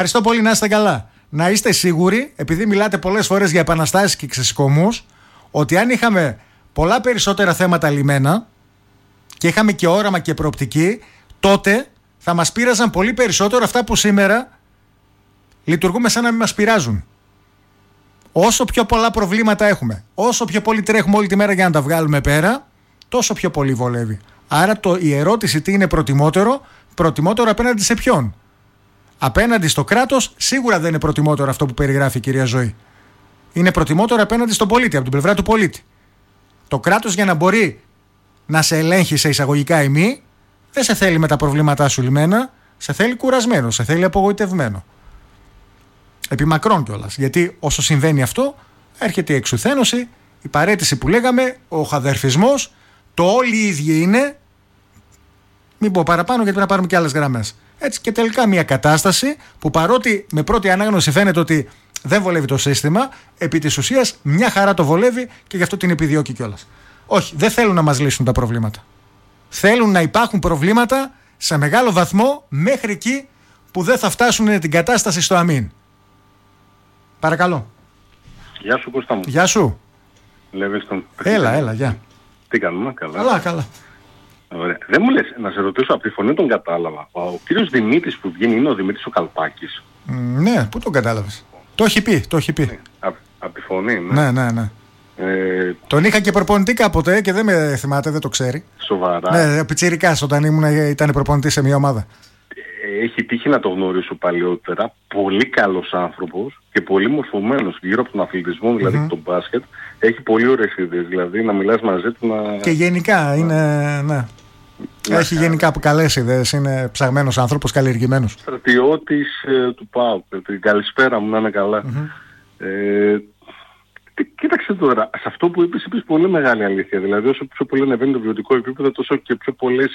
Ευχαριστώ πολύ, να είστε καλά. Να είστε σίγουροι, επειδή μιλάτε πολλές φορές για επαναστάσεις και ξεσηκωμούς, ότι αν είχαμε πολλά περισσότερα θέματα λυμμένα και είχαμε και όραμα και προοπτική, τότε θα μας πείραζαν πολύ περισσότερο αυτά που σήμερα λειτουργούμε σαν να μην μας πειράζουν. Όσο πιο πολλά προβλήματα έχουμε, όσο πιο πολύ τρέχουμε όλη τη μέρα για να τα βγάλουμε πέρα, τόσο πιο πολύ βολεύει. Άρα η ερώτηση τι είναι προτιμότερο απέναντι σε ποιον? Απέναντι στο κράτος σίγουρα δεν είναι προτιμότερο αυτό που περιγράφει η κυρία Ζωή. Είναι προτιμότερο απέναντι στον πολίτη, από την πλευρά του πολίτη. Το κράτος, για να μπορεί να σε ελέγχει σε εισαγωγικά ή μη, δεν σε θέλει με τα προβλήματά σου λυμμένα, σε θέλει κουρασμένο, σε θέλει απογοητευμένο. Επί μακρόν κιόλας. Γιατί όσο συμβαίνει αυτό, έρχεται η εξουθένωση, η παραίτηση που λέγαμε, ο χαδερφισμός, το όλοι οι ίδιοι είναι. Μην πω παραπάνω, γιατί πρέπει να πάρουμε και άλλες γραμμές. Έτσι, και τελικά μια κατάσταση που, παρότι με πρώτη ανάγνωση φαίνεται ότι δεν βολεύει το σύστημα, επί της ουσίας μια χαρά το βολεύει και γι' αυτό την επιδιώκει κιόλας. Όχι, δεν θέλουν να μας λύσουν τα προβλήματα. Θέλουν να υπάρχουν προβλήματα σε μεγάλο βαθμό μέχρι εκεί που δεν θα φτάσουν την κατάσταση στο αμήν. Παρακαλώ. Γεια σου, Κώστα μου. Γεια σου. Λεβίστον. Έλα, γεια. Τι κάνουμε, καλά. Καλά. Ωραία. Δεν μου λες, να σε ρωτήσω, από τη φωνή τον κατάλαβα. Ο κύριος Δημήτρης που βγαίνει είναι ο Δημήτρης ο Καλπάκης. Ναι, πού τον κατάλαβες? Το έχει πει. Ναι, από τη φωνή, ναι. Ναι. Τον είχα και προπονητή κάποτε και δεν με θυμάται, δεν το ξέρει. Σοβαρά. Ναι, πιτσιρικάς όταν ήταν προπονητή σε μια ομάδα. Έχει τύχει να το γνωρίσω παλαιότερα. Πολύ καλός άνθρωπος και πολύ μορφωμένος γύρω από τον αθλητισμό, δηλαδή τον μπάσκετ. Έχει πολύ ωραίες ιδέες, δηλαδή να μιλάς μαζί του να... Και γενικά είναι, ναι. Έχει γενικά καλές ιδέες, είναι ψαγμένος άνθρωπος, καλλιεργημένος. Στρατιώτης του ΠΑΟΚ, καλησπέρα μου, να είναι καλά. Κοίταξε τώρα, σε αυτό που είπες πολύ μεγάλη αλήθεια. Δηλαδή όσο πιο πολύ ανεβαίνει το βιωτικό επίπεδο, τόσο και πιο πολλές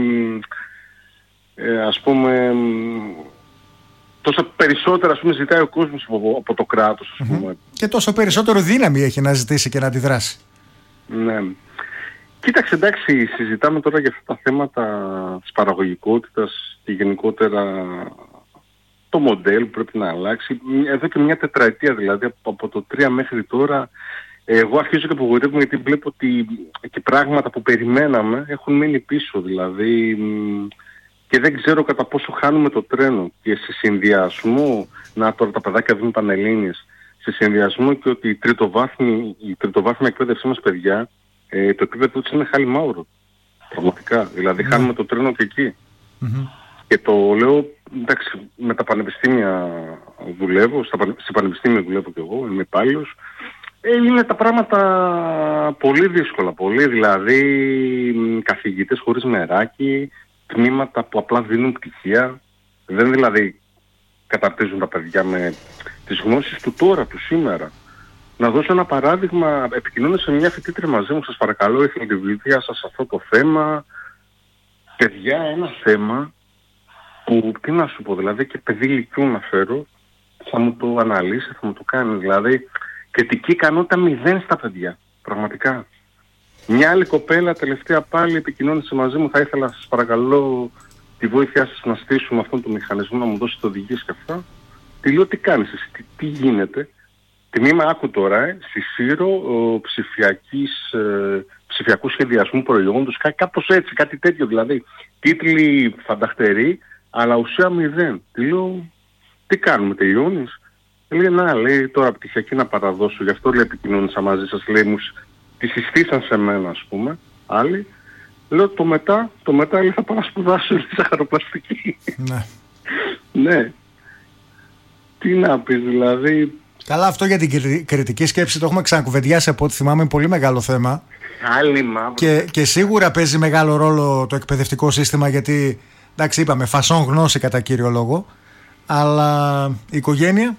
ας πούμε, τόσο περισσότερα, ας πούμε, ζητάει ο κόσμος από το κράτος, ας πούμε. Και τόσο περισσότερο δύναμη έχει να ζητήσει και να αντιδράσει. Ναι. Κοίταξε, εντάξει, συζητάμε τώρα για αυτά τα θέματα της παραγωγικότητας και γενικότερα το μοντέλο που πρέπει να αλλάξει. Εδώ και μια τετραετία δηλαδή, από το 3 μέχρι τώρα, εγώ αρχίζω και απογοητεύομαι γιατί βλέπω ότι και πράγματα που περιμέναμε έχουν μείνει πίσω. Δηλαδή, και δεν ξέρω κατά πόσο χάνουμε το τρένο. Και σε συνδυασμό, να τώρα τα παιδάκια δουν πανελλήνιες, σε συνδυασμό και ότι η τριτοβάθμια εκπαίδευσή μας, παιδιά, το επίπεδο της είναι χάλι μαύρο. Πραγματικά. Δηλαδή χάνουμε το τρένο και εκεί. Και το λέω, εντάξει, με τα πανεπιστήμια δουλεύω, σε πανεπιστήμια δουλεύω και εγώ, είμαι υπάλληλος. Είναι τα πράγματα πολύ δύσκολα, πολύ, δηλαδή καθηγητές χωρίς μεράκι, τμήματα που απλά δίνουν πτυχία, δεν δηλαδή καταρτίζουν τα παιδιά με τις γνώσεις του τώρα, του σήμερα. Να δώσω ένα παράδειγμα, επικοινώνησα μια φοιτήτρια μαζί μου, σας παρακαλώ, ήθελα τη βοήθεια σας σε αυτό το θέμα. Παιδιά, ένα θέμα που, τι να σου πω, δηλαδή και παιδί λυκειού να φέρω, θα μου το αναλύσει, θα μου το κάνει, δηλαδή κριτική ικανότητα 0 στα παιδιά, πραγματικά. Μια άλλη κοπέλα τελευταία πάλι επικοινώνησε μαζί μου, θα ήθελα σας παρακαλώ τη βοήθειά σας να στήσουμε αυτόν τον μηχανισμό, να μου δώσετε οδηγίες και αυτά. Τι λέω, τι κάνεις εσύ, τι γίνεται. Τμήμα, άκου τώρα, στη ΣΥΡΟ ψηφιακού σχεδιασμού προϊόντος, κάπως έτσι, κάτι τέτοιο δηλαδή. Τίτλοι φανταχτεροί, αλλά ουσία 0. Τι λέω, τι κάνουμε, τελειώνεις? Λέει, να, λέει, τώρα πτυχιακή να παραδώσω, γι' αυτό λέει επικοινώνησα μαζί σας, λέει, μου τη συστήσαν σε μένα, ας πούμε, άλλοι. Λέω, το μετά λέει, θα πάω να σπουδάσω στη ζαχαροπλαστική. Ναι. Ναι. Τι να πεις, δηλαδή... Καλά, αυτό για την κριτική σκέψη το έχουμε ξανακουβεντιάσει από ό,τι θυμάμαι, είναι πολύ μεγάλο θέμα. Άλλη μαύρο. Και σίγουρα παίζει μεγάλο ρόλο το εκπαιδευτικό σύστημα, γιατί, εντάξει, είπαμε, φασόν γνώση κατά κύριο λόγο, αλλά η οικογένεια...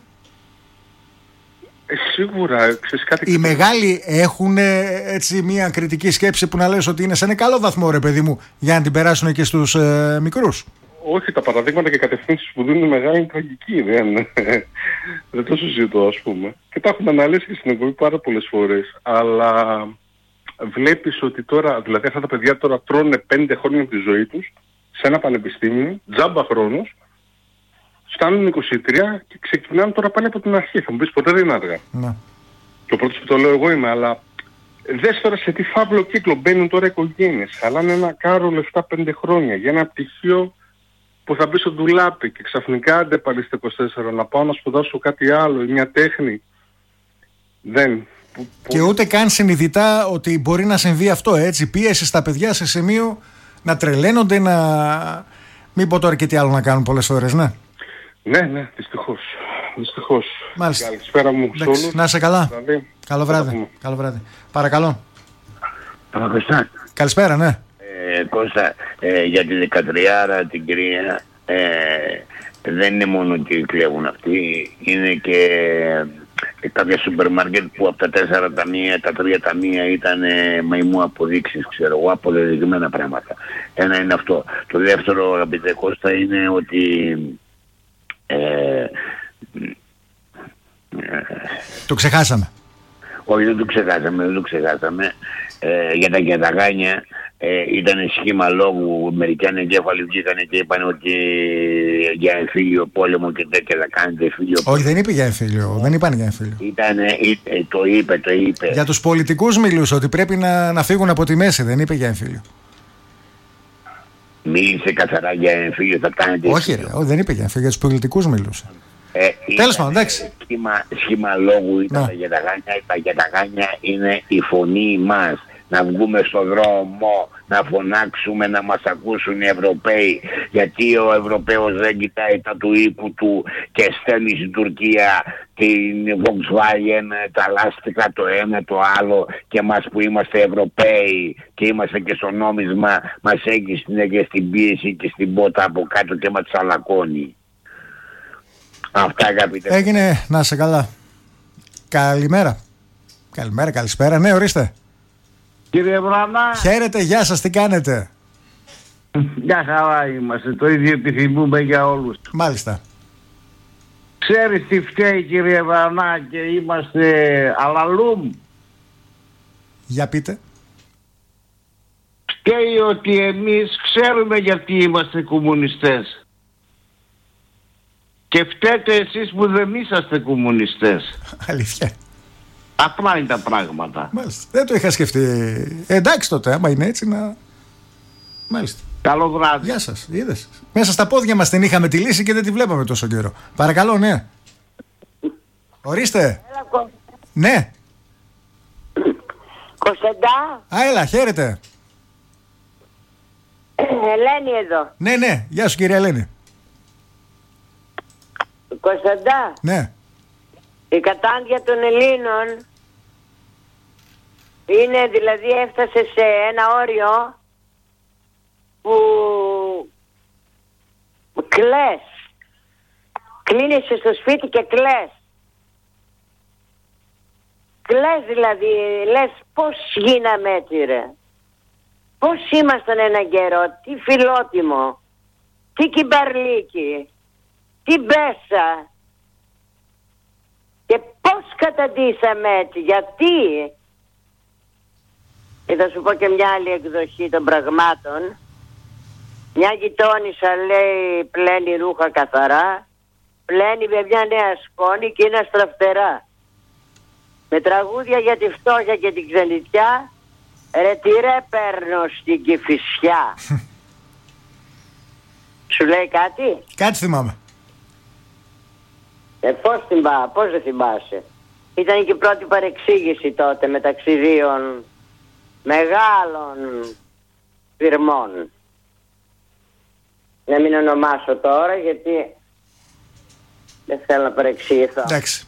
Σίγουρα, ξέρεις κάτι... Οι μεγάλοι έχουν έτσι μια κριτική σκέψη που να λες ότι είναι σε ένα καλό βαθμό, ρε παιδί μου, για να την περάσουν και στους μικρούς. Όχι, τα παραδείγματα και κατευθύνσεις που δίνουν μεγάλη είναι τραγική, δεν το συζητώ, ας πούμε. Και τα έχουμε αναλύσει και στην εκπομπή πάρα πολλές φορές. Αλλά βλέπεις ότι τώρα, δηλαδή αυτά τα παιδιά τώρα τρώνε 5 χρόνια από τη ζωή τους σε ένα πανεπιστήμιο, τζάμπα χρόνος, φτάνουν 23 και ξεκινάνε τώρα πάλι από την αρχή. Θα μου πεις ποτέ δεν είναι αργά. Ναι. Και ο πρώτος που το λέω εγώ είμαι, αλλά δες τώρα σε τι φαύλο κύκλο μπαίνουν τώρα οι οικογένειες. Χαλάνε ένα κάρο λεφτά 5 χρόνια για ένα πτυχίο που θα μπει στο ντουλάπι και ξαφνικά άντε πάλι στα 24 να πάω να σπουδάσω κάτι άλλο ή μια τέχνη. Δεν. Και ούτε καν συνειδητά ότι μπορεί να συμβεί αυτό, έτσι. Πίεση στα παιδιά σε σημείο να τρελαίνονται, να. Μην πω τώρα και τι άλλο να κάνουν πολλές φορές, ναι. Ναι, δυστυχώς. Μάλιστα. Καλησπέρα μου σε όλους. Να είσαι καλά. Δηλαδή, καλό βράδυ. Παρακαλώ. Κώστα. Καλησπέρα, ναι. Κώστα, για τη 13 την κυρία, δεν είναι μόνο ότι κλέβουν αυτοί, είναι και κάποια σούπερ μάρκετ που από τα 4 ταμεία, τα 3 ταμεία ήταν μαϊμού αποδείξεις, ξέρω εγώ, αποδεδειγμένα πράγματα. Ένα είναι αυτό. Το δεύτερο, αγαπητέ Κώστα, είναι ότι το ξεχάσαμε. Όχι, δεν το ξεχάσαμε. Για τα γάνια ήταν σχήμα λόγου. Μερικοί ανεγκέφαλοι βγήκανε και είπαν ότι για εμφύλιο πόλεμο και τέτοια θα κάνετε εμφύλιο πόλεμο. Όχι, δεν είπε για εμφύλιο. Δεν είπαν για εμφύλιο. Το είπε. Για τους πολιτικούς μιλούσε ότι πρέπει να φύγουν από τη μέση. Δεν είπε για εμφύλιο. Μίλησε καθαρά για εμφύλιο, θα κάνετε. Όχι, δεν είπε για εμφύλιο. Για τους πολιτικούς μιλούσε. Τέλος πάντων, εντάξει. Σχήμα λόγου ήταν για τα γάνια, είναι η φωνή μας. Να βγούμε στο δρόμο, να φωνάξουμε, να μας ακούσουν οι Ευρωπαίοι. Γιατί ο Ευρωπαίος δεν κοιτάει τα του οίκου του και στέλνει στην Τουρκία την Volkswagen, τα λάστιχα, το ένα, το άλλο, και μας που είμαστε Ευρωπαίοι και είμαστε και στο νόμισμα, μας έχει στην πίεση και στην πότα από κάτω και μας τσαλακώνει. Αυτά, αγαπητέ. Έγινε, να είσαι καλά. Καλημέρα, καλησπέρα. Ναι, ορίστε. Κύριε Βρανά. Χαίρετε, γεια σας, τι κάνετε? Μια χαρά είμαστε, το ίδιο επιθυμούμε για όλους. Μάλιστα. Ξέρεις τι φταίει, κύριε Βρανά, και είμαστε αλαλούμ? Για πείτε. Φταίει ότι εμείς ξέρουμε γιατί είμαστε κομμουνιστές. Και φταίτε εσείς που δεν είσαστε κομμουνιστές. Αλήθεια. Απλά είναι τα πράγματα. Μάλιστα. Δεν το είχα σκεφτεί. Εντάξει τότε, άμα είναι έτσι να. Μάλιστα. Καλό βράδυ. Γεια σας. Είδες. Μέσα στα πόδια μας την είχαμε τη λύση και δεν τη βλέπαμε τόσο καιρό. Παρακαλώ, ναι. Ορίστε. Ναι. Κωνσταντά. Έλα, χαίρετε. Ελένη εδώ. Ναι. Γεια σου, κυρία Ελένη. Κωνσταντά. Ναι. Η κατάντια των Ελλήνων είναι, δηλαδή έφτασε σε ένα όριο που κλαις. Κλείνεσαι στο σπίτι και κλαις. Κλαις δηλαδή, λες πώς γίναμε έτσι ρε. Πώς ήμασταν έναν καιρό, τι φιλότιμο, τι κυμπαρλίκι, τι μπέσα. Και πώς καταντήσαμε έτσι, γιατί? Και θα σου πω και μια άλλη εκδοχή των πραγμάτων. Μια γειτόνισσα λέει πλένει ρούχα καθαρά, πλένει με μια νέα σκόνη και είναι αστραφτερά. Με τραγούδια για τη φτώχεια και την ξενιτιά, ρε τι ρε παίρνω στην Κηφισιά. Σου λέει κάτι? Κάτι θυμάμαι. Πώς δεν θυμάσαι? Ήταν και η πρώτη παρεξήγηση τότε μεταξύ δύο μεγάλων φυρμών. Να μην ονομάσω τώρα γιατί δεν θέλω να παρεξηγηθώ. Εντάξει.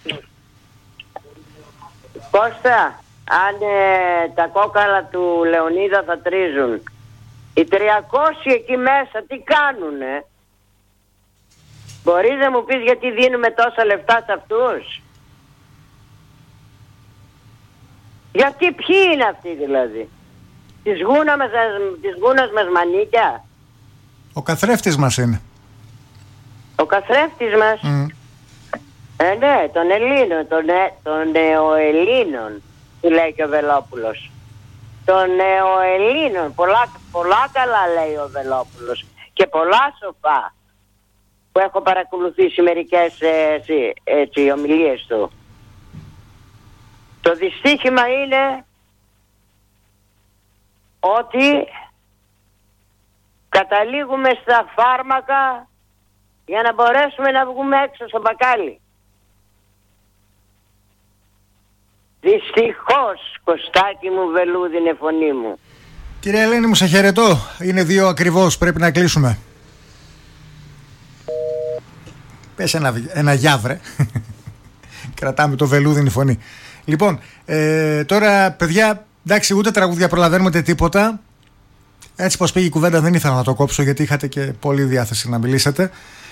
Κώστα, αν τα κόκαλα του Λεωνίδα θα τρίζουν, οι 300 εκεί μέσα τι κάνουνε? Μπορείς να μου πεις γιατί δίνουμε τόσα λεφτά σε αυτούς? Γιατί ποιοι είναι αυτοί δηλαδή? Της γούνας μας μανίκια. Ο καθρέφτης μας είναι. Ο καθρέφτης μας. Ναι, των Ελλήνων, των νεοελλήνων, του λέει και ο Βελόπουλος. Των νεοελλήνων, πολλά καλά λέει ο Βελόπουλος και πολλά σοφά. που έχω παρακολουθήσει μερικές ομιλίες του. Το δυστύχημα είναι ότι καταλήγουμε στα φάρμακα για να μπορέσουμε να βγούμε έξω στο μπακάλι. Δυστυχώς, Κωστάκη μου, βελούδι είναι φωνή μου. Κύριε Ελένη μου, σε χαιρετώ. Είναι 2 ακριβώς, πρέπει να κλείσουμε. Πες ένα γιάβρε. Κρατάμε το βελούδι είναι η φωνή. Λοιπόν, τώρα παιδιά, εντάξει, ούτε τραγούδια προλαβαίνουμε ούτε τίποτα. Έτσι πως πήγε η κουβέντα δεν ήθελα να το κόψω, γιατί είχατε και πολλή διάθεση να μιλήσετε.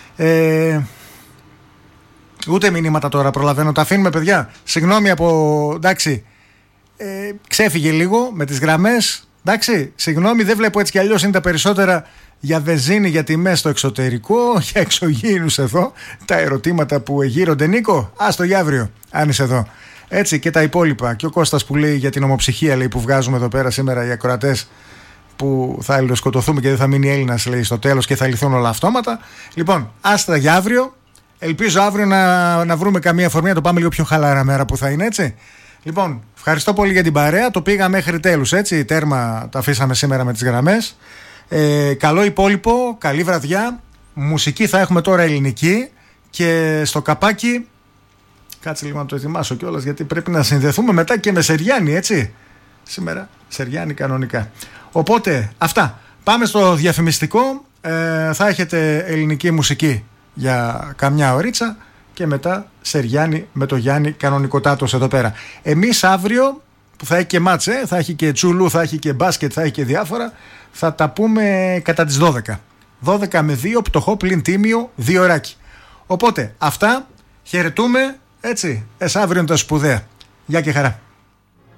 Ούτε μηνύματα τώρα προλαβαίνω. Τα αφήνουμε, παιδιά. Συγγνώμη από... εντάξει, ξέφυγε λίγο με τις γραμμές. Εντάξει, συγγνώμη, δεν βλέπω, έτσι κι αλλιώς είναι τα περισσότερα για βενζίνη, για τιμές στο εξωτερικό, για εξωγήινους εδώ. Τα ερωτήματα που εγείρονται. Νίκο, άστο για αύριο, αν είσαι εδώ. Έτσι, και τα υπόλοιπα. Και ο Κώστας που λέει για την ομοψυχία, λέει, που βγάζουμε εδώ πέρα σήμερα οι ακροατές, που θα αλληλοσκοτωθούμε και δεν θα μείνει Έλληνας, λέει, στο τέλος και θα λυθούν όλα αυτόματα. Λοιπόν, άστα για αύριο. Ελπίζω αύριο να βρούμε καμία αφορμή να το πάμε λίγο πιο χαλαρά μέρα που θα είναι, έτσι. Λοιπόν, ευχαριστώ πολύ για την παρέα. Το πήγα μέχρι τέλους, έτσι. Τέρμα τα αφήσαμε σήμερα με τις γραμμές. Καλό υπόλοιπο, καλή βραδιά. Μουσική θα έχουμε τώρα ελληνική. Και στο καπάκι, κάτσε λίγο να το ετοιμάσω κιόλας, γιατί πρέπει να συνδεθούμε μετά και με Σεριάννη, έτσι. Σήμερα Σεριάννη κανονικά. Οπότε αυτά. Πάμε στο διαφημιστικό. Θα έχετε ελληνική μουσική για καμιά ωρίτσα και μετά Σεριάννη με το Γιάννη κανονικοτάτος εδώ πέρα. Εμείς αύριο που θα έχει και μάτς, θα έχει και τσουλού, θα έχει και μπάσκετ, θα έχει και διάφορα, θα τα πούμε κατά τις 12. 12 με 2, πτωχό πλην τίμιο, 2 ωράκι. Οπότε αυτά, χαιρετούμε, έτσι, αύριο είναι τα σπουδαία. Γεια και χαρά.